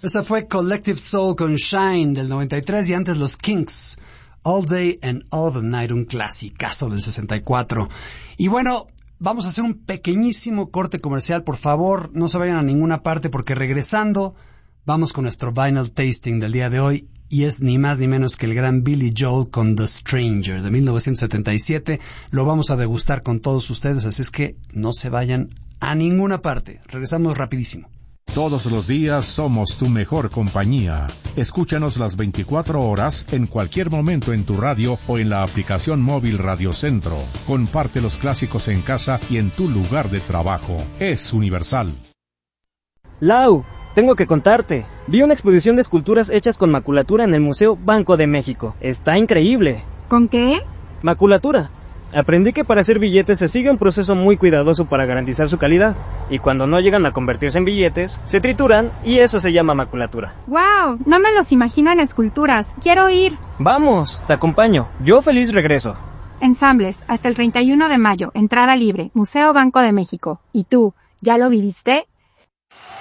Esa fue Collective Soul con Shine del 93 y antes los Kinks, All Day and All the Night, un clasicazo del 64. Y bueno, vamos a hacer un pequeñísimo corte comercial, por favor, no se vayan a ninguna parte porque regresando vamos con nuestro vinyl tasting del día de hoy y es ni más ni menos que el gran Billy Joel con The Stranger de 1977. Lo vamos a degustar con todos ustedes, así es que no se vayan a ninguna parte. Regresamos rapidísimo. Todos los días somos tu mejor compañía. Escúchanos las 24 horas, en cualquier momento en tu radio o en la aplicación móvil Radio Centro. Comparte los clásicos en casa y en tu lugar de trabajo. Es universal. Lau, tengo que contarte. Vi una exposición de esculturas hechas con maculatura en el Museo Banco de México. Está increíble. ¿Con qué? Maculatura. Aprendí que para hacer billetes se sigue un proceso muy cuidadoso para garantizar su calidad, y cuando no llegan a convertirse en billetes, se trituran y eso se llama maculatura. ¡Wow! No me los imagino en esculturas. ¡Quiero ir! ¡Vamos! Te acompaño. Yo feliz regreso. Ensambles, hasta el 31 de mayo, entrada libre, Museo Banco de México. ¿Y tú, ya lo viviste?